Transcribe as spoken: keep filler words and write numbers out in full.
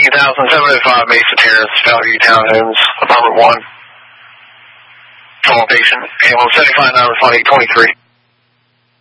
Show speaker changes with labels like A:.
A: nineteen thousand seven oh five Mesa Terrace, Valley Townhomes, apartment one. Call patient, A one seventy-five nine one eight twenty-three.